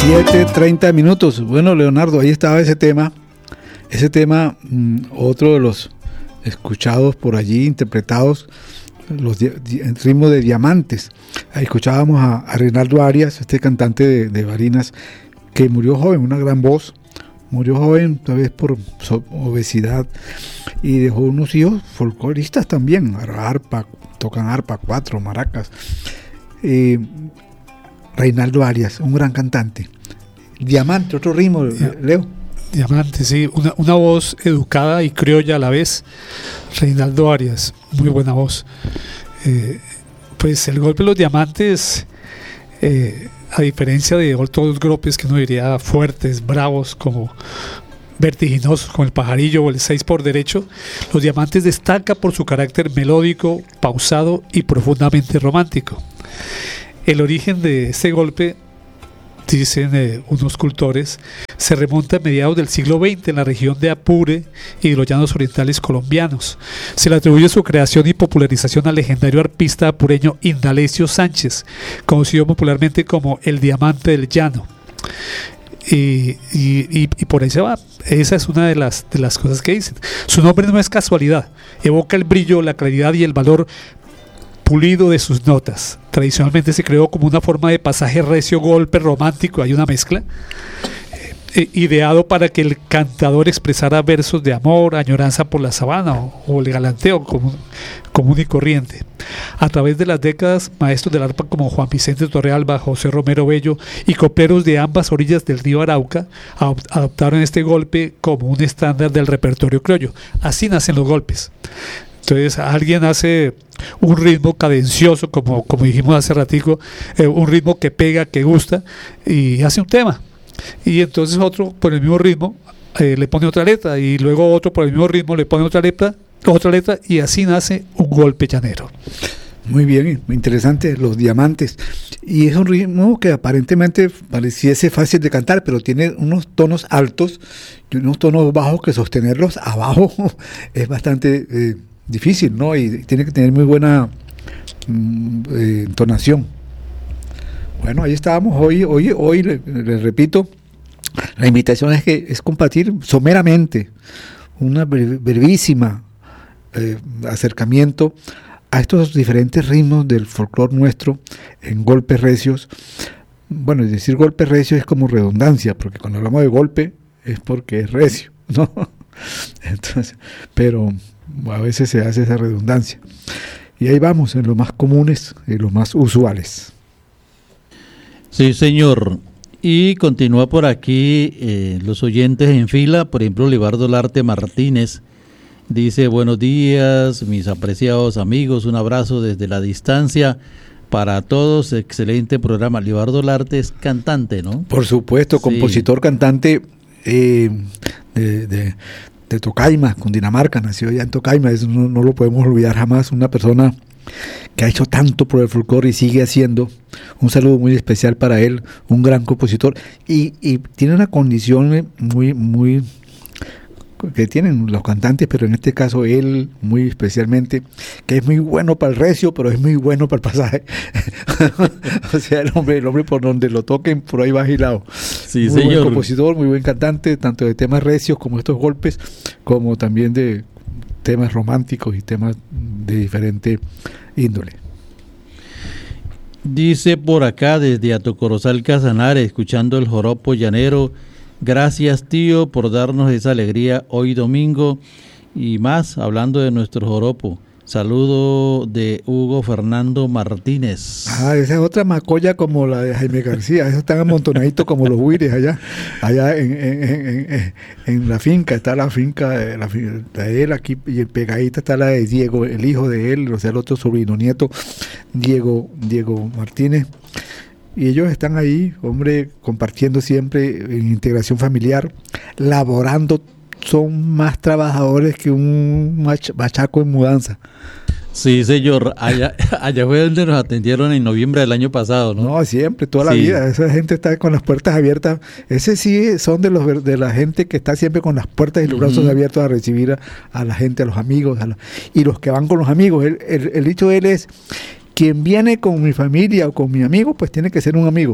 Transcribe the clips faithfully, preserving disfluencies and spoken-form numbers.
siete treinta minutos. Bueno, Leonardo, ahí estaba ese tema. Ese tema, mmm, otro de los escuchados por allí, interpretados, los di- di- en ritmo de diamantes. Ahí escuchábamos a, a Reinaldo Arias, este cantante de, de Barinas, que murió joven, una gran voz. Murió joven, tal vez por so- obesidad, y dejó unos hijos folcloristas también, arpa, tocan arpa, cuatro, maracas. Eh, Reinaldo Arias, un gran cantante. Diamante, otro ritmo, Ya. Leo. Diamante, sí, una, una voz educada y criolla a la vez. Reinaldo Arias, muy buena voz. Eh, pues el golpe de los diamantes, eh, a diferencia de otros grupos que uno diría fuertes, bravos, como vertiginosos, como el Pajarillo o el seis por derecho, los diamantes destaca por su carácter melódico, pausado y profundamente romántico. El origen de este golpe, dicen eh, unos cultores, se remonta a mediados del siglo veinte en la región de Apure y de los llanos orientales colombianos. Se le atribuye su creación y popularización al legendario arpista apureño Indalecio Sánchez, conocido popularmente como el Diamante del Llano. Y, y, y, y por ahí se va. Esa es una de las, de las cosas que dicen. Su nombre no es casualidad, evoca el brillo, la claridad y el valor pulido de sus notas. Tradicionalmente se creó como una forma de pasaje recio, golpe romántico, hay una mezcla, eh, ideado para que el cantador expresara versos de amor, añoranza por la sabana o, o el galanteo común, común y corriente. A través de las décadas, maestros del arpa como Juan Vicente Torrealba, José Romero Bello y copleros de ambas orillas del río Arauca adop- adoptaron este golpe como un estándar del repertorio criollo. Así nacen los golpes. Entonces alguien hace un ritmo cadencioso, como, como dijimos hace ratico, eh, un ritmo que pega, que gusta, y hace un tema. Y entonces otro por el mismo ritmo eh, le pone otra letra, y luego otro por el mismo ritmo le pone otra letra, otra letra, y así nace un golpe llanero. Muy bien, interesante, los diamantes. Y es un ritmo que aparentemente pareciese fácil de cantar, pero tiene unos tonos altos y unos tonos bajos que sostenerlos abajo es bastante eh, difícil, ¿no? Y tiene que tener muy buena mm, eh, entonación. Bueno, ahí estábamos. Hoy, hoy, hoy le, le repito, la invitación es que es compartir someramente una bre- brevísima eh, acercamiento a estos diferentes ritmos del folclore nuestro en golpes recios. Bueno, decir golpe recio es como redundancia, porque cuando hablamos de golpe es porque es recio, ¿no? Entonces, pero a veces se hace esa redundancia. Y ahí vamos, en los más comunes y los más usuales. Sí, señor. Y continúa por aquí eh, los oyentes en fila. Por ejemplo, Libardo Larte Martínez dice: buenos días, mis apreciados amigos, un abrazo desde la distancia para todos, excelente programa. Libardo Larte es cantante, ¿no? Por supuesto, Sí. compositor, cantante eh, de, de, de Tocaima, Cundinamarca, nació ya en Tocaima, eso no, no lo podemos olvidar jamás, una persona que ha hecho tanto por el folclore y sigue haciendo. Un saludo muy especial para él, un gran compositor, y, y tiene una condición muy, muy que tienen los cantantes, pero en este caso él muy especialmente, que es muy bueno para el recio, pero es muy bueno para el pasaje. O sea, el hombre, el hombre por donde lo toquen, por ahí va agilado. Sí, Muy señor. buen compositor, muy buen cantante, tanto de temas recios como estos golpes, como también de temas románticos y temas de diferente índole. Dice por acá desde Atocorozal Casanare, escuchando el joropo llanero: gracias, tío, por darnos esa alegría hoy domingo. Y más, hablando de nuestro joropo, saludo de Hugo Fernando Martínez. Ah, esa es otra macolla como la de Jaime García, esos están amontonaditos como los huires allá, allá en, en, en, en, en la finca, está la finca de, la, de él aquí, y pegadita está la de Diego, el hijo de él, o sea, el otro sobrino nieto, Diego, Diego Martínez. Y ellos están ahí, hombre, compartiendo siempre en integración familiar, laborando, son más trabajadores que un mach- bachaco en mudanza. Sí, señor, allá, allá fue donde nos atendieron en noviembre del año pasado, ¿no? No, siempre, toda la Sí. vida, esa gente está con las puertas abiertas. Ese sí son de los ver- de la gente que está siempre con las puertas y los brazos Ujú. abiertos a recibir a, a la gente, a los amigos, a los- y los que van con los amigos. El, el, el dicho de él es: quien viene con mi familia o con mi amigo, pues tiene que ser un amigo.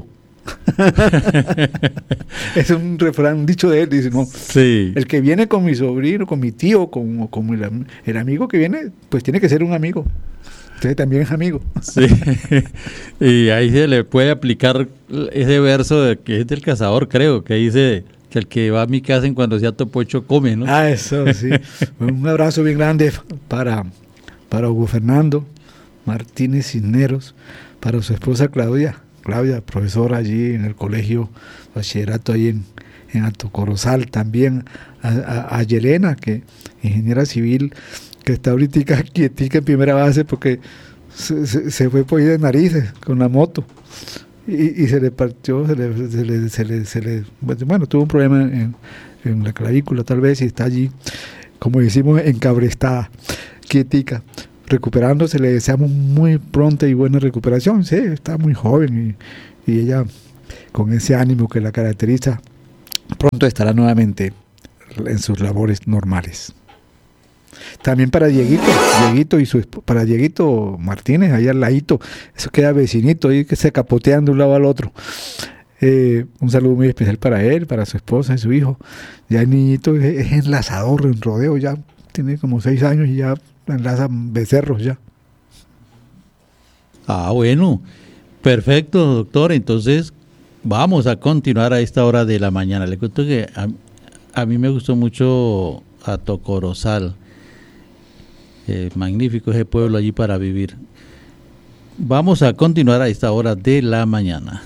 Es un refrán, un dicho de él, dice, no, Sí. el que viene con mi sobrino, con mi tío, con, con el, am- el amigo que viene, pues tiene que ser un amigo. Entonces también es amigo. Sí. Y ahí se le puede aplicar ese verso de, que es del cazador, creo, que dice que el que va a mi casa en cuando sea topocho come, ¿no? Ah, eso, sí. Un abrazo bien grande para, para Hugo Fernando Martínez Cisneros, para su esposa Claudia, Claudia, profesora allí en el colegio bachillerato ahí en, en Alto Corozal, también a, a, a Yelena, que ingeniera civil, que está ahorita quietica en primera base porque se, se, se fue por ahí de narices con la moto y, y se le partió, se le, se le, se le, se le- bueno, tuvo un problema en, en la clavícula tal vez y está allí, como decimos, encabrestada, quietica, recuperándose. Le deseamos muy pronta y buena recuperación. Sí, está muy joven y, y ella, con ese ánimo que la caracteriza, pronto estará nuevamente en sus labores normales. También para Dieguito, Dieguito y su esp- para Dieguito Martínez, allá al ladito, eso queda vecinito ahí que se capotean de un lado al otro. Eh, un saludo muy especial para él, para su esposa y su hijo. Ya el niñito es, es enlazador en rodeo, ya tiene como seis años y ya enlaza becerros ya. Ah, bueno. Perfecto, doctor. Entonces, vamos a continuar a esta hora de la mañana. Le cuento que a, a mí me gustó mucho Alto Corozal. Eh, magnífico ese pueblo allí para vivir. Vamos a continuar a esta hora de la mañana.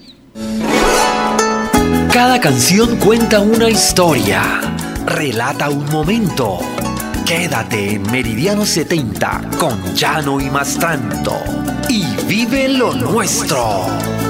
Cada canción cuenta una historia, relata un momento. Quédate en Meridiano setenta con Llano y Mastranto y vive lo nuestro.